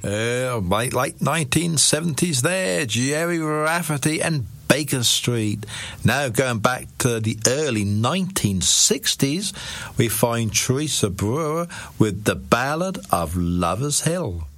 Late 1970s there, Gerry Rafferty and Baker Street. Now going back to the early 1960s, we find Teresa Brewer with The Ballad of Lover's Hill.